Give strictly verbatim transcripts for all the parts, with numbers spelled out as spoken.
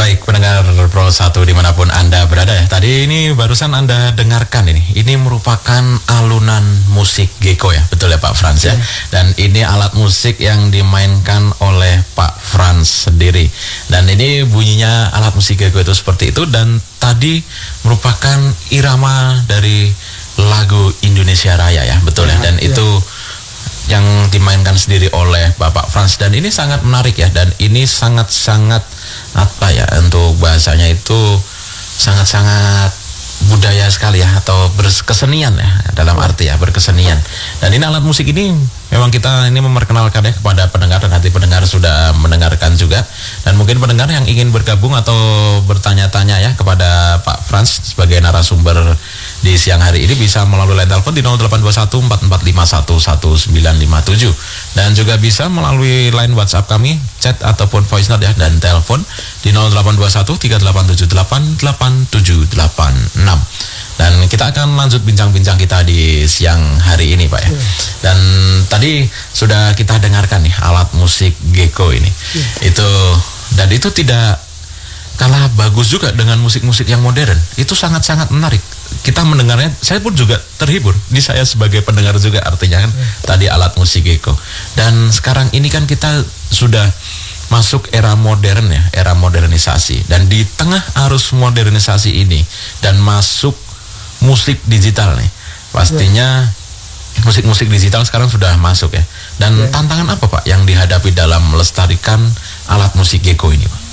Baik pendengar Pro satu dimanapun Anda berada ya. Tadi ini barusan Anda dengarkan ini. Ini merupakan alunan musik Gecko ya. Betul ya Pak Frans ya. Dan ini alat musik yang dimainkan oleh Pak Frans sendiri. Dan ini bunyinya alat musik Gecko itu seperti itu. Dan tadi merupakan irama dari lagu Indonesia Raya ya. Betul ya. Dan itu yang dimainkan sendiri oleh Bapak Frans. Dan ini sangat menarik ya. Dan ini sangat-sangat apa ya, untuk bahasanya itu sangat-sangat budaya sekali ya, atau berkesenian ya, dalam arti ya berkesenian. Dan ini alat musik ini memang kita ini memperkenalkan ya kepada pendengar, dan nanti pendengar sudah mendengarkan juga. Dan mungkin pendengar yang ingin bergabung atau bertanya-tanya ya kepada Pak Frans sebagai narasumber di siang hari ini bisa melalui line telepon di nol delapan dua satu empat empat lima satu satu sembilan lima tujuh, dan juga bisa melalui line WhatsApp kami, chat ataupun voice note ya, dan telepon di nol delapan dua satu tiga delapan tujuh delapan delapan tujuh delapan enam. Dan kita akan lanjut bincang-bincang kita di siang hari ini Pak ya. Dan tadi sudah kita dengarkan nih alat musik Gecko ini. Itu dan itu tidak kalah bagus juga dengan musik-musik yang modern. Itu sangat-sangat menarik. Kita mendengarnya, saya pun juga terhibur. Ini saya sebagai pendengar juga artinya kan tadi alat musik Gecko. Dan sekarang ini kan kita sudah masuk era modern ya, era modernisasi. Dan di tengah arus modernisasi ini dan masuk musik digital nih, pastinya musik-musik digital sekarang sudah masuk ya. Dan yeah. tantangan apa Pak yang dihadapi dalam melestarikan alat musik Gecko ini Pak?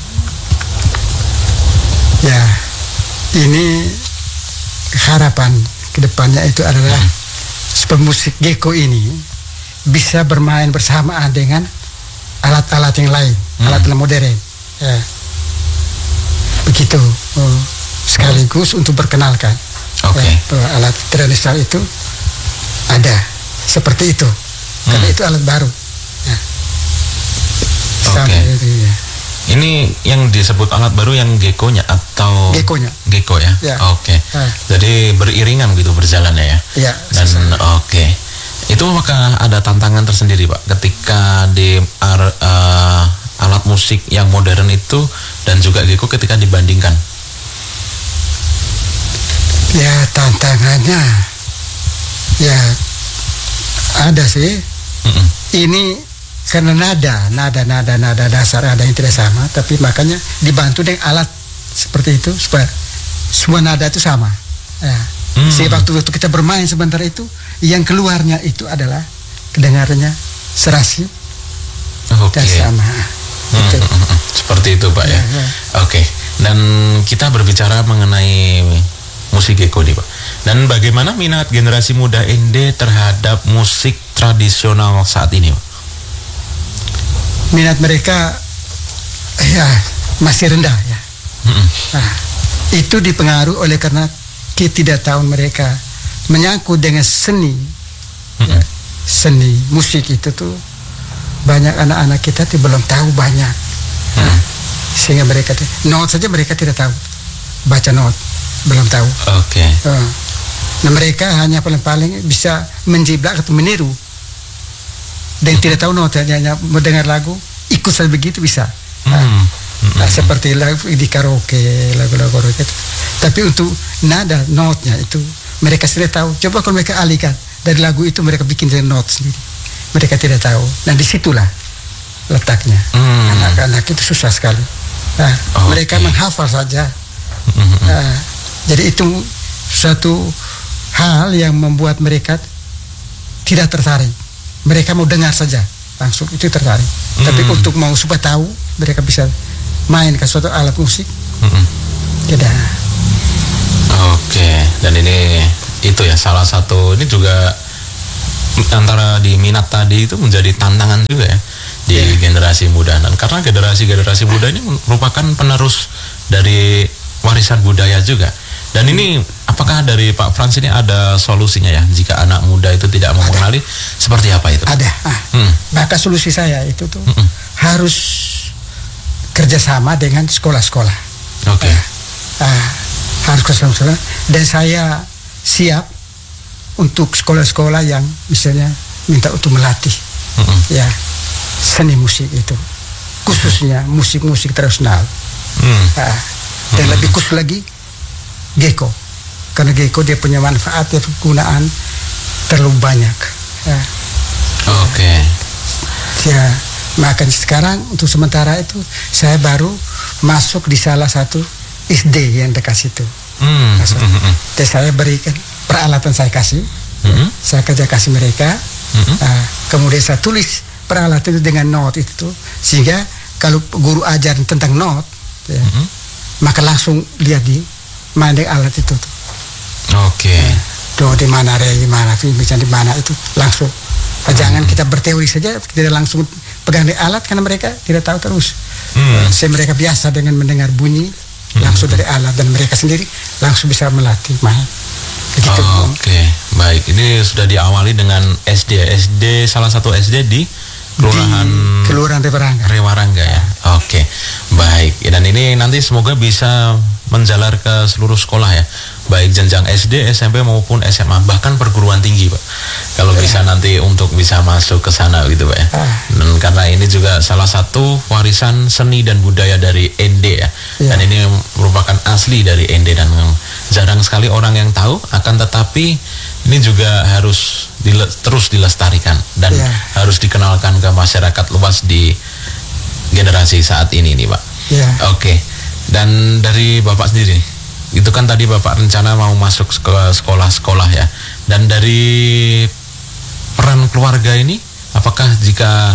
Ya, ini harapan kedepannya itu adalah hmm. supaya musik Gecko ini bisa bermain bersamaan dengan alat-alat yang lain, hmm. alat-alat modern. Ya. Begitu, oh, sekaligus hmm. untuk perkenalkan. Okay. Ya, bahwa alat tradisional itu ada seperti itu, hmm. karena itu alat baru. Ya. Oke. Okay. Itu, ya. Ini yang disebut alat baru yang Gecko-nya atau Gecko-nya? Gecko ya. Ya. Oke. Okay. Ya. Jadi beriringan gitu berjalannya ya. Ya. Dan oke. Okay. Itu apakah ada tantangan tersendiri Pak ketika di uh, alat musik yang modern itu dan juga Gecko ketika dibandingkan? Ya, tantangannya ya ada sih. Mm-mm. Ini karena nada, nada, nada, nada dasar ada yang tidak sama, tapi makanya dibantu dengan alat seperti itu supaya semua nada itu sama. Ya. Mm. Sehingga waktu, waktu kita bermain sebentar itu, yang keluarnya itu adalah kedengarannya serasi okay. dan sama. Hmm, gitu. Seperti itu Pak ya. ya, ya. Oke. Okay. Dan kita berbicara mengenai musik Gecko nih Pak. Dan bagaimana minat generasi muda Ende terhadap musik tradisional saat ini Pak? Minat mereka ya masih rendah ya. Mm-mm. Nah, itu dipengaruhi oleh karena ketidaktahuan mereka menyangkut dengan seni. Ya, seni musik itu tuh banyak anak-anak kita tuh belum tahu banyak. Nah, sehingga mereka tuh, not saja mereka tidak tahu baca not, belum tahu. Oke. Okay. Uh, nah mereka hanya paling-paling bisa menjiplak atau meniru dan mm-hmm. tidak tahu not, hanya mendengar lagu ikut saja begitu bisa. Nah, mm-hmm. nah, seperti lagu di karaoke, lagu-lagu karaoke itu. Tapi untuk nada notnya itu mereka sudah tahu. Coba kalau mereka alihkan dari lagu itu, mereka bikin not sendiri. Mereka tidak tahu. Nah disitulah letaknya. Mm. Anak-anak itu susah sekali. Nah, okay. mereka menghafal saja. Mm-hmm. Nah, jadi itu suatu hal yang membuat mereka tidak tertarik. Mereka mau dengar saja langsung itu tertarik. Mm. Tapi untuk mau supaya tahu, mereka bisa main ke suatu alat musik. Mm-hmm. Tidak. Oke, okay. Dan ini itu ya salah satu, ini juga antara di minat tadi itu menjadi tantangan juga ya di yeah. generasi muda. Dan karena generasi-generasi muda ini merupakan penerus dari warisan budaya juga. Dan ini apakah dari Pak Frans ini ada solusinya ya jika anak muda itu tidak mau mengenali, seperti apa itu? Ada. Ah, hmm. Maka solusi saya itu tuh hmm. harus kerjasama dengan sekolah-sekolah. Oke. Okay. Ah, ah, harus kerjasama, dan saya siap untuk sekolah-sekolah yang misalnya minta untuk melatih hmm. ya seni musik itu. khususnya musik-musik tradisional. Hmm. Nah, dan Hmm. lebih khusus lagi Geko, karena Geko dia punya manfaat dan penggunaan terlalu banyak. Nah, Oke. Okay. ya makanya sekarang untuk sementara itu saya baru masuk di salah satu S D yang dekat situ. Hmm. Masuk. Dan saya berikan peralatan, saya kasih, Hmm. saya kerja kasih mereka. Hmm. Nah, kemudian saya tulis peralatan itu dengan not itu, sehingga kalau guru ajar tentang not, ya, Hmm. maka langsung lihat di mana alat itu tuh. Oke. Okay. Do di mana, re di mana, fi di mana, itu langsung. Nah, jangan kita berteori saja, tidak langsung pegang di alat, karena mereka tidak tahu terus. Hmm. Saya mereka biasa dengan mendengar bunyi langsung dari alat, dan mereka sendiri langsung bisa melatih main. Begitu. Oh, Oke, okay. Baik. Ini sudah diawali dengan S D, S D salah satu S D di Kelurahan Di Kelurahan Rewarangga. Rewarangga ya. Oke, okay. Baik. Dan ini nanti semoga bisa menjalar ke seluruh sekolah ya, baik jenjang S D, S M P maupun S M A, bahkan perguruan tinggi, Pak. Kalau ya. bisa nanti untuk bisa masuk ke sana gitu, Pak ya. Ah. Dan karena ini juga salah satu warisan seni dan budaya dari N D ya. Ya. Dan ini merupakan asli dari N D dan jarang sekali orang yang tahu, akan tetapi ini juga harus dile terus dilestarikan dan ya. harus dikenalkan ke masyarakat luas di generasi saat ini nih, Pak. Ya. Oke. Dan dari Bapak sendiri, itu kan tadi Bapak rencana mau masuk ke sekolah-sekolah ya. Dan dari peran keluarga ini, apakah jika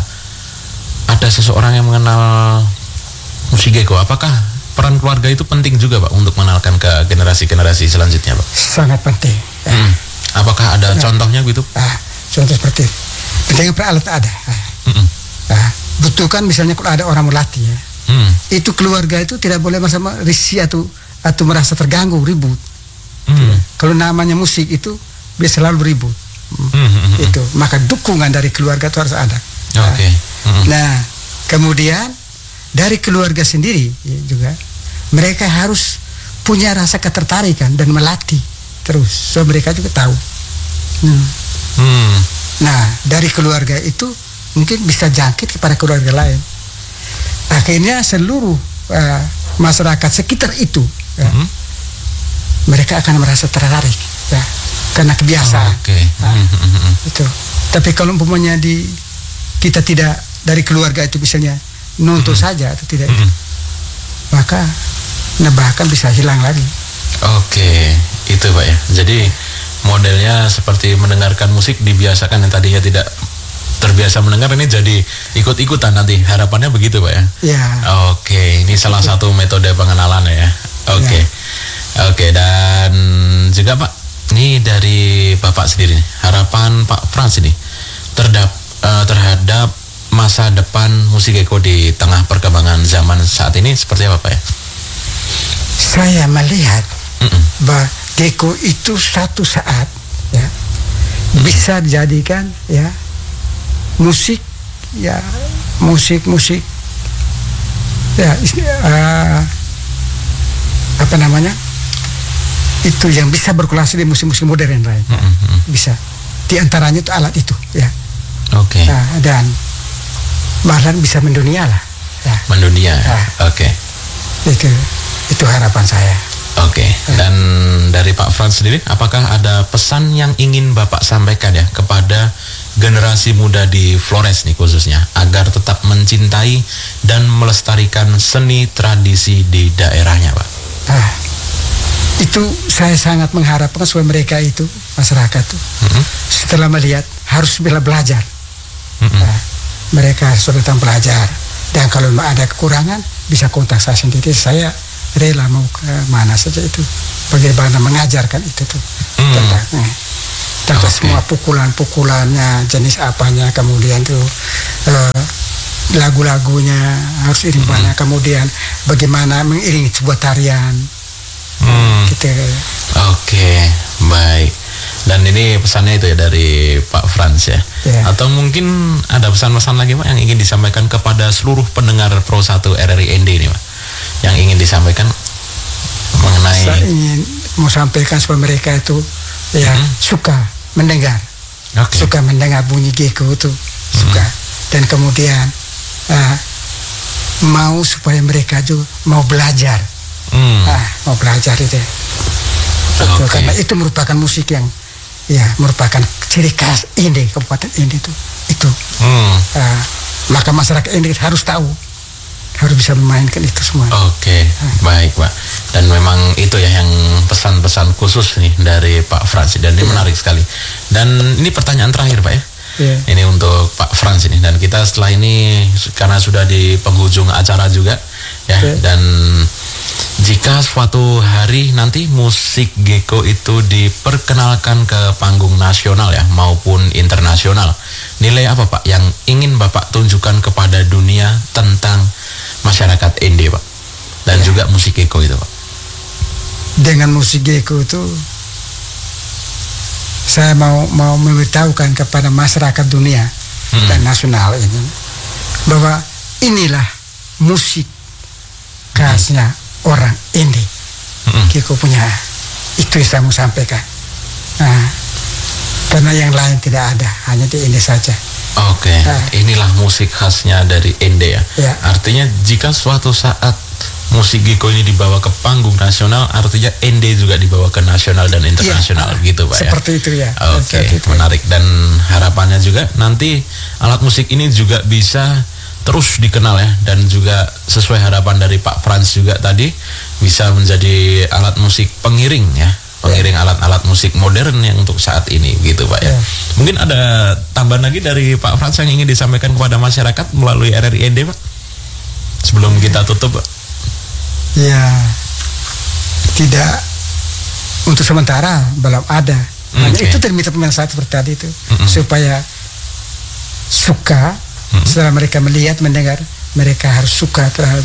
ada seseorang yang mengenal musik Geko, apakah peran keluarga itu penting juga, Pak, untuk mengenalkan ke generasi-generasi selanjutnya, Pak? Sangat penting. Ya. Hmm. Apakah ada Nah. contohnya gitu? Ah, contoh seperti pentingnya peralat ada. Ah. Hmm. Ah, butuhkan misalnya kalau ada orang melatih ya, Hmm. itu keluarga itu tidak boleh sama risih atau atau merasa terganggu, ribut. Hmm. Kalau namanya musik itu biasa selalu ribut. Hmm. Hmm. Itu maka dukungan dari keluarga itu harus ada. Oke. Hmm. Nah, kemudian dari keluarga sendiri ya, juga mereka harus punya rasa ketertarikan dan melatih terus, so mereka juga tahu. Hmm. Hmm. Nah, dari keluarga itu mungkin bisa jangkit kepada keluarga lain. Akhirnya seluruh uh, masyarakat sekitar itu, ya, Hmm. mereka akan merasa tertarik, ya, karena kebiasaan. Oke. Nah, Hmm. Hmm. itu. Tapi kalau umpamanya di kita tidak dari keluarga itu misalnya nuntut Hmm. saja atau tidak, Hmm. maka nah bahkan bisa hilang lagi. Oke, itu Pak ya. Jadi modelnya seperti mendengarkan musik dibiasakan, yang tadinya tidak terbiasa mendengar ini jadi ikut-ikutan nanti. Harapannya begitu, Pak ya. Ya. Oke, ini salah satu metode pengenalan ya. Oke. Ya. Oke, dan juga Pak, ini dari Bapak sendiri nih, harapan Pak Frans ini terdap, eh, terhadap masa depan musik Geko di tengah perkembangan zaman saat ini seperti apa, Pak ya? Saya melihat Mm-mm. bahwa Geko itu satu saat ya bisa dijadikan ya musik ya musik musik ya isti- uh, apa namanya itu yang bisa berkulasi di musik-musik modern lain. Mm-mm. Bisa di antaranya itu alat itu ya. Oke. Nah, dan bahkan bisa mendunia lah ya. Mendunia. Ah. Oke. Itu itu harapan saya. Oke. Dan dari Pak Frans sendiri, apakah ada pesan yang ingin Bapak sampaikan ya kepada generasi muda di Flores nih khususnya, agar tetap mencintai dan melestarikan seni tradisi di daerahnya, Pak? Ah, itu saya sangat mengharapkan supaya mereka itu masyarakat tuh Mm-mm. setelah melihat harus bila belajar. Mm-mm. Nah, mereka sudah datang belajar, dan kalau ada kekurangan bisa kontak saya sendiri. Saya rela mau ke mana saja itu, bagaimana mengajarkan itu tuh. Mm. Tentang, eh, tentang Oke. semua pukulan-pukulannya, jenis apanya, kemudian tuh eh, lagu-lagunya harus iring mana, kemudian bagaimana mengiringi sebuah tarian. Hmm. Gitu. Oke, baik. Dan ini pesannya itu ya dari Pak Frans ya. Ya. Atau mungkin ada pesan-pesan lagi, Pak, yang ingin disampaikan kepada seluruh pendengar Pro satu R R I N D ini, Pak, yang ingin disampaikan mengenai. Saya ingin mau sampaikan supaya mereka itu ya Hmm. suka mendengar, Oke. suka mendengar bunyi Geko itu, suka. Dan kemudian uh, mau supaya mereka juga mau belajar, Hmm. ah, mau belajar itu. Itu, Oke. karena itu merupakan musik yang ya merupakan ciri khas Ende, Kabupaten Ende itu. Itu. Hmm. Ah, maka masyarakat Ende harus tahu, harus bisa memainkan itu semua. Oke, baik Pak. Dan memang itu ya yang pesan-pesan khusus nih dari Pak Frans, dan ini menarik sekali. Dan ini pertanyaan terakhir Pak ya. Iya. Ini untuk Pak Frans ini, dan kita setelah ini karena sudah di penghujung acara juga ya, Oke. dan jika suatu hari nanti musik Geko itu diperkenalkan ke panggung nasional ya maupun internasional, nilai apa Pak yang ingin Bapak tunjukkan kepada dunia tentang masyarakat Ende Pak, dan Ya. juga musik Geko itu Pak? Dengan musik Geko itu saya mau mau memberitahukan kepada masyarakat dunia Hmm. dan nasional ini bahwa inilah musik khasnya orang Ende. Mm-mm. Geko punya, itu yang saya mau sampaikan. Nah, karena yang lain tidak ada, hanya di Ende saja. Oke, Ah. inilah musik khasnya dari Ende ya. Ya. Artinya jika suatu saat musik Geko ini dibawa ke panggung nasional, artinya Ende juga dibawa ke nasional dan internasional Iya, gitu Pak ya. seperti itu ya. Oke, Seperti itu. menarik, dan harapannya juga nanti alat musik ini juga bisa terus dikenal ya, dan juga sesuai harapan dari Pak Frans juga tadi bisa menjadi alat musik pengiring ya, pengiring alat-alat musik modern yang untuk saat ini gitu Pak ya. Ya. Mungkin ada tambahan lagi dari Pak Frans yang ingin disampaikan kepada masyarakat melalui R R I Ende Pak sebelum kita tutup Pak? Ya, tidak, untuk sementara belum ada. Hanya Oke. itu terminta pemain saya seperti tadi itu, Mm-mm. supaya suka. Mm-mm. Setelah mereka melihat, mendengar, mereka harus suka terhadap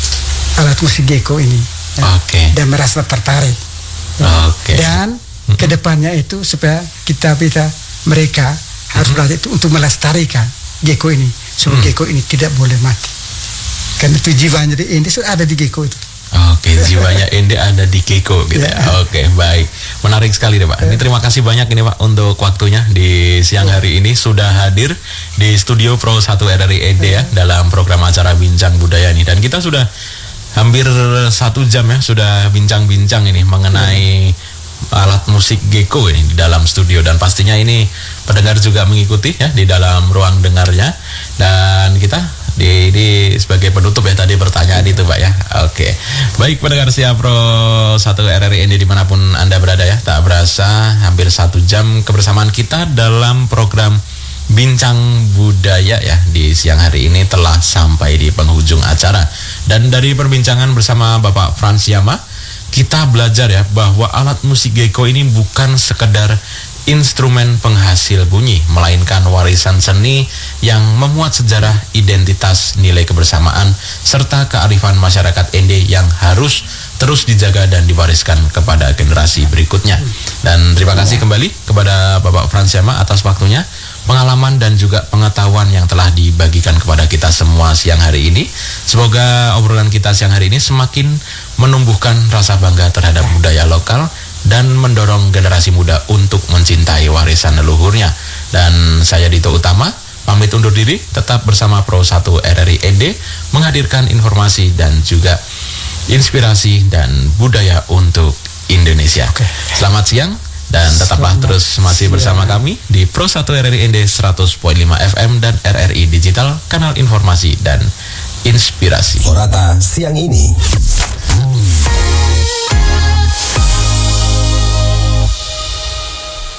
alat musik Geko ini, ya, Oke. dan merasa tertarik. Ya. Oke. Dan kedepannya itu supaya kita bisa, mereka harus belajar itu untuk melestarikan Geko ini, supaya Mm. Geko ini tidak boleh mati. Karena itu jiwanya di Ende sudah ada di Geko itu. Oke, jiwanya Ende ada di Geko gitu ya. Ya. Oke, baik. Menarik sekali deh Pak. Ini terima kasih banyak ini Pak untuk waktunya di siang hari ini sudah hadir di studio Pro satu R R I Ende ya dalam program acara Bincang Budaya ini. Dan kita sudah hampir satu jam ya sudah bincang-bincang ini mengenai alat musik Geko ini di dalam studio, dan pastinya ini pendengar juga mengikuti ya di dalam ruang dengarnya. Dan kita di, di sebagai penutup ya tadi pertanyaan itu Pak ya. Oke, baik pendengar Siap Pro satu R R I Ende dimanapun Anda berada ya, tak berasa hampir satu jam kebersamaan kita dalam program Bincang Budaya ya di siang hari ini telah sampai di penghujung acara. Dan dari perbincangan bersama Bapak Frans Yama, kita belajar ya bahwa alat musik Geko ini bukan sekedar instrumen penghasil bunyi, melainkan warisan seni yang memuat sejarah, identitas, nilai kebersamaan, serta kearifan masyarakat Ende yang harus terus dijaga dan diwariskan kepada generasi berikutnya. Dan terima kasih kembali kepada Bapak Frans Yama atas waktunya, pengalaman dan juga pengetahuan yang telah dibagikan kepada kita semua siang hari ini. Semoga obrolan kita siang hari ini semakin menumbuhkan rasa bangga terhadap budaya lokal dan mendorong generasi muda untuk mencintai warisan leluhurnya. Dan saya Dito Utama pamit undur diri, tetap bersama Pro satu R R I Ende menghadirkan informasi dan juga inspirasi dan budaya untuk Indonesia. Oke. Selamat siang dan tetaplah Selamat terus masih siang. bersama kami di Pro satu R R I Ende seratus koma lima F M dan R R I Digital, kanal informasi dan inspirasi. Orata siang ini.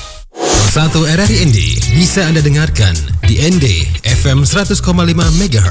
Pro satu R R I Ende bisa Anda dengarkan di Ende F M seratus koma lima MHz